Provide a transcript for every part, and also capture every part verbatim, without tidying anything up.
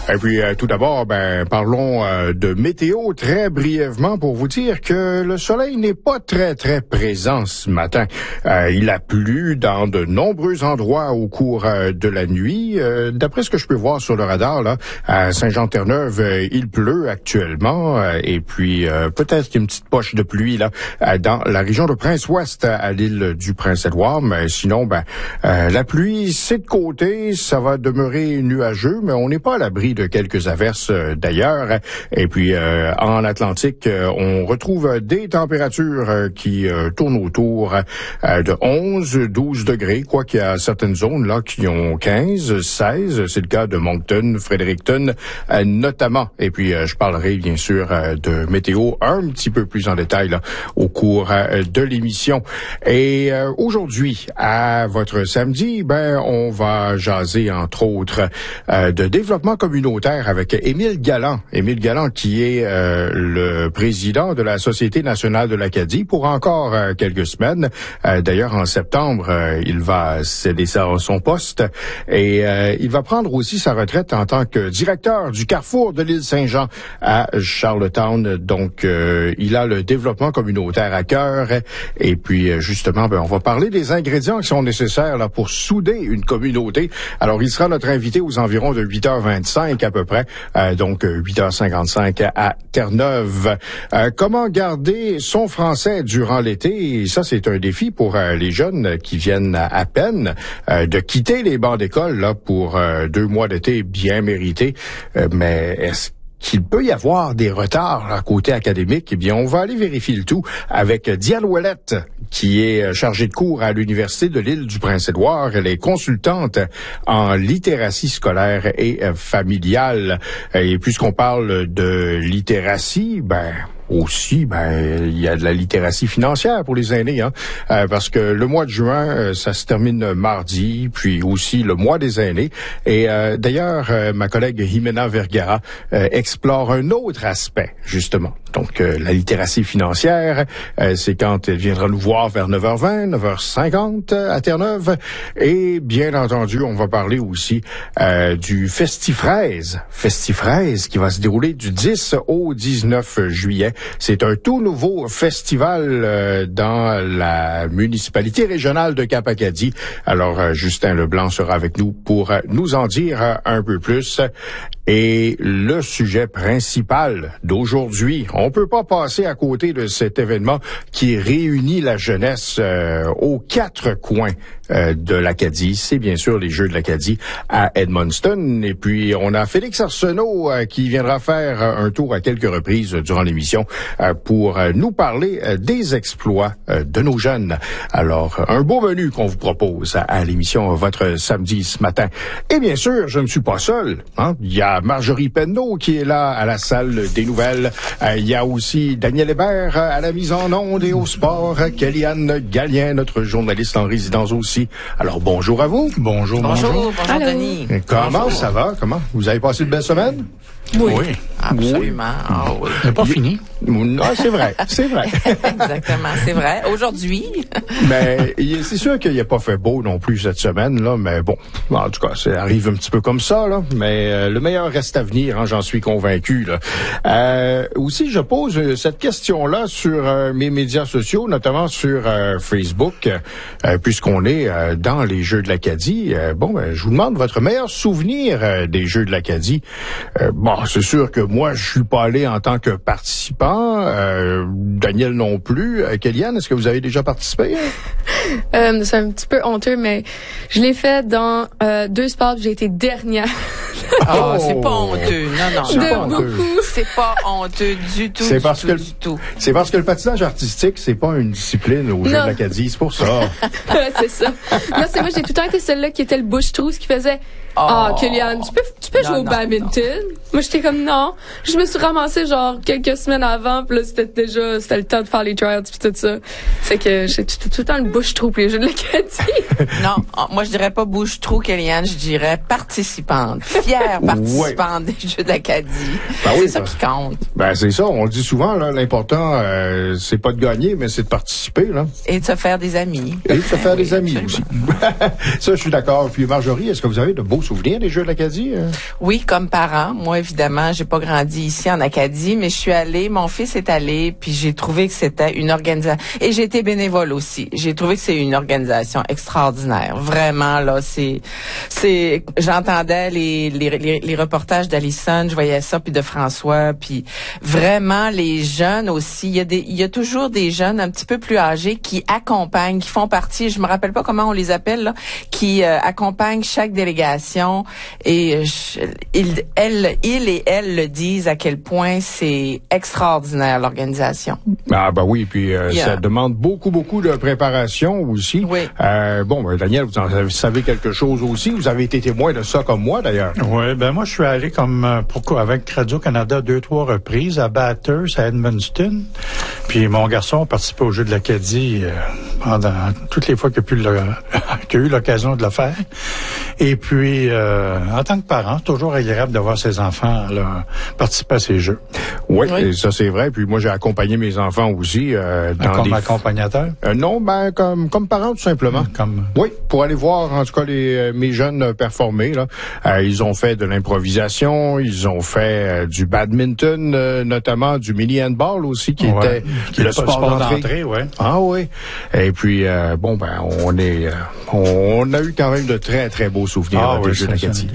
Et puis, euh, tout d'abord, ben, parlons euh, de météo très brièvement pour vous dire que le soleil n'est pas très, très présent ce matin. Euh, il a plu dans de nombreux endroits au cours euh, de la nuit. Euh, d'après ce que je peux voir sur le radar, là, à Saint-Jean-Terre-Neuve, euh, il pleut actuellement. Euh, et puis, euh, peut-être qu'il y a une petite poche de pluie là euh, dans la région de Prince-Ouest à l'île du Prince-Édouard. Mais sinon, ben, euh, la pluie, c'est de côté. Ça va demeurer nuageux, mais on n'est pas à l'abri de quelques averses euh, d'ailleurs. Et puis, euh, en Atlantique, euh, on retrouve des températures euh, qui euh, tournent autour euh, de onze, douze degrés, quoi qu'il y a certaines zones là qui ont quinze, seize. C'est le cas de Moncton, Fredericton, euh, notamment. Et puis, euh, je parlerai bien sûr euh, de météo un petit peu plus en détail là, au cours euh, de l'émission. Et euh, aujourd'hui, à votre samedi, ben, on va jaser entre autres euh, de développement communautaire avec Émile Galland. Émile Galland qui est euh, le président de la Société nationale de l'Acadie pour encore euh, quelques semaines. Euh, d'ailleurs, en septembre, euh, il va céder sa, son poste et euh, il va prendre aussi sa retraite en tant que directeur du Carrefour de l'île Saint-Jean à Charlottetown. Donc, euh, il a le développement communautaire à cœur. Et puis, justement, ben, on va parler des ingrédients qui sont nécessaires là pour souder une communauté. Alors, il sera notre invité aux environs de huit heures vingt-cinq à peu près, euh, donc huit heures cinquante-cinq à Terre-Neuve. Euh, comment garder son français durant l'été? Et ça, c'est un défi pour euh, les jeunes qui viennent à, à peine euh, de quitter les bancs d'école là pour euh, deux mois d'été bien mérités. Euh, mais est-ce qu'il peut y avoir des retards à côté académique? Eh bien, on va aller vérifier le tout avec Diane Ouellette, qui est chargée de cours à l'Université de l'île du Prince-Édouard. Elle est consultante en littératie scolaire et familiale. Et puisqu'on parle de littératie, ben... aussi, ben, il y a de la littératie financière pour les aînés, hein, euh, parce que le mois de juin, euh, ça se termine mardi, puis aussi le mois des aînés. Et euh, d'ailleurs, euh, ma collègue Jimena Vergara euh, explore un autre aspect, justement. Donc, euh, la littératie financière, euh, c'est quand elle viendra nous voir vers neuf heures vingt, neuf heures cinquante à Terre-Neuve. Et bien entendu, on va parler aussi euh, du Festifraise. Festifraise qui va se dérouler du dix au dix-neuf juillet. C'est un tout nouveau festival euh, dans la municipalité régionale de Cap-Acadie. Alors, euh, Justin Leblanc sera avec nous pour euh, nous en dire euh, un peu plus. Et le sujet principal d'aujourd'hui, on peut pas passer à côté de cet événement qui réunit la jeunesse euh, aux quatre coins euh, de l'Acadie. C'est bien sûr les Jeux de l'Acadie à Edmundston. Et puis, on a Félix Arsenault euh, qui viendra faire euh, un tour à quelques reprises durant l'émission euh, pour euh, nous parler euh, des exploits euh, de nos jeunes. Alors, un beau menu qu'on vous propose à, à l'émission votre samedi ce matin. Et bien sûr, je ne suis pas seul. Hein? Il y a Marjorie Penneau qui est là à la salle des nouvelles. Euh, il y a aussi Daniel Hébert à la mise en onde et au sport. Kellyanne Gallien, notre journaliste en résidence aussi. Alors, bonjour à vous. Bonjour, bonjour. Bonjour, bonjour Denis. Comment bonjour. ça va? Comment? Vous avez passé une belle semaine? Oui. oui. Absolument. Oui. Ah, oui. C'est pas fini. Non, c'est vrai, c'est vrai. Exactement, c'est vrai. Aujourd'hui. Mais c'est sûr qu'il n'a pas fait beau non plus cette semaine, là, mais bon, en tout cas, ça arrive un petit peu comme ça, là. Mais euh, le meilleur reste à venir, hein, j'en suis convaincu, là. Euh, aussi, je pose cette question-là sur euh, mes médias sociaux, notamment sur euh, Facebook, euh, puisqu'on est euh, dans les Jeux de l'Acadie. Euh, bon, ben, je vous demande votre meilleur souvenir euh, des Jeux de l'Acadie. Euh, bon, c'est sûr que moi, je suis pas allé en tant que participant. Euh, Daniel non plus. Euh, Kellyanne, est-ce que vous avez déjà participé? euh, c'est un petit peu honteux, mais je l'ai fait dans euh, deux sports, j'ai été dernière. Oh, c'est pas honteux. Non, non, c'est non. Pas honteux. C'est pas honteux du tout. C'est du parce tout, que le, du tout. C'est parce que le patinage artistique, c'est pas une discipline aux Jeux de l'Acadie, c'est pour ça. C'est ça. Non, c'est moi, j'ai tout le temps été celle-là qui était le bouche-trousse qui faisait Ah, oh, Kellyanne, tu peux, tu peux non, jouer au non, badminton? Non. Moi, j'étais comme non. Je me suis ramassée genre quelques semaines avant, puis là, c'était déjà, c'était le temps de faire les trials puis tout ça. C'est que j'ai tout, tout le temps le bouche-trou pour les Jeux de l'Acadie. Non, moi, je dirais pas bouche-trou, Kellyanne, je dirais participante. Fière participante ouais. des Jeux de l'Acadie. Ben oui, c'est ça qui compte. Ben, c'est ça. On le dit souvent, là, l'important, euh, c'est pas de gagner, mais c'est de participer, là. Et de se faire des amis. Et de se faire oui, des amis absolument. aussi. Ça, je suis d'accord. Puis, Marjorie, est-ce que vous avez de beaux souvenirs des Jeux de l'Acadie? Euh? Oui, comme parent. Moi, évidemment, j'ai pas grandi ici en Acadie, mais je suis allée, mon fils est allé, puis j'ai trouvé que c'était une organisation. Et j'ai été bénévole aussi. J'ai trouvé que c'est une organisation extraordinaire. Vraiment, là, c'est, c'est, j'entendais les, les, les, les reportages d'Alison, je voyais ça, puis de François, puis vraiment, les jeunes aussi. Il y a des, il y a toujours des jeunes un petit peu plus âgés qui accompagnent, qui font partie, je me rappelle pas comment on les appelle, là, qui euh, accompagnent chaque délégation et je, ils, elle, ils et elles le disent à quel point c'est extraordinaire l'organisation. Ah ben oui, puis euh, yeah. ça demande beaucoup, beaucoup de préparation aussi. Oui. Euh, bon, ben, Daniel, vous en savez quelque chose aussi. Vous avez été témoin de ça comme moi, d'ailleurs. Oui, ben moi, je suis allé comme pourquoi avec Radio-Canada deux, trois reprises à Bathurst, à Edmundston. Puis mon garçon participait aux Jeux de l'Acadie euh, pendant toutes les fois qu'il a, pu le, qu'il a eu l'occasion de le faire. Et puis, euh, en tant que parent, c'est toujours agréable de voir ses enfants là, participer à ces Jeux. Oui, oui. Et ça c'est vrai. Puis moi, j'ai accompagné mes enfants aussi. Euh, dans comme des... accompagnateur? Euh, non, ben comme comme parent tout simplement. Comme... Oui, pour aller voir en tout cas les euh, mes jeunes performer. Là, euh, ils ont fait de l'improvisation, ils ont fait euh, du badminton, euh, notamment du mini handball aussi, qui ouais. était qui le est sport, sport d'entrée. d'entrée, ouais. Ah oui. Et puis euh, bon ben on est, euh, on a eu quand même de très très beaux souvenirs ah, là, oui, des Jeux de l'Acadie.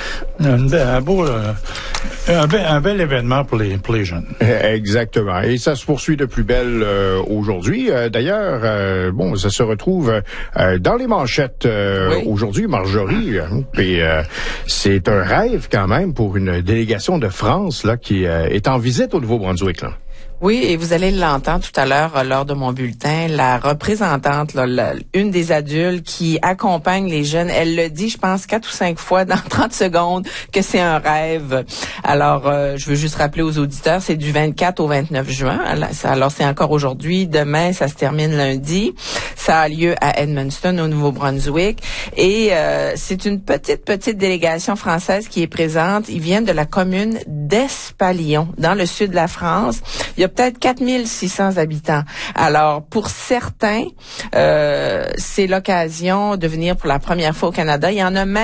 Un, un beau, euh, un, bel, un bel événement pour les pour les jeunes. Exactement. Et ça se poursuit de plus belle euh, aujourd'hui. Euh, d'ailleurs, euh, bon, ça se retrouve euh, dans les manchettes euh, oui. aujourd'hui, Marjorie. Puis euh, c'est un rêve quand même pour une délégation de France là qui euh, est en visite au Nouveau-Brunswick là. Oui, et vous allez l'entendre tout à l'heure lors de mon bulletin, la représentante, là, la, une des adultes qui accompagne les jeunes, elle le dit, je pense, quatre ou cinq fois dans trente secondes que c'est un rêve. Alors, euh, je veux juste rappeler aux auditeurs, c'est du vingt-quatre au vingt-neuf juin. Alors, c'est encore aujourd'hui. Demain, ça se termine lundi. Ça a lieu à Edmundston, au Nouveau-Brunswick. Et euh, c'est une petite, petite délégation française qui est présente. Ils viennent de la commune d'Espalion, dans le sud de la France. Il y a peut-être quatre mille six cents habitants. Alors, pour certains, euh, c'est l'occasion de venir pour la première fois au Canada. Il y en a même